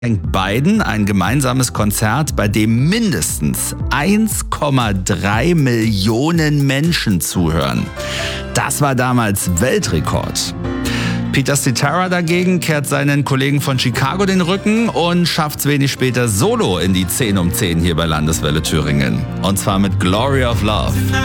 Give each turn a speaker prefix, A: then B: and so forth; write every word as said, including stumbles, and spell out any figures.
A: schenkt beiden ein gemeinsames Konzert, bei dem mindestens eins Komma drei Millionen Menschen zuhören. Das war damals Weltrekord. Peter Cetera dagegen kehrt seinen Kollegen von Chicago den Rücken und schafft es wenig später solo in die zehn um zehn hier bei Landeswelle Thüringen. Und zwar mit Glory of Love.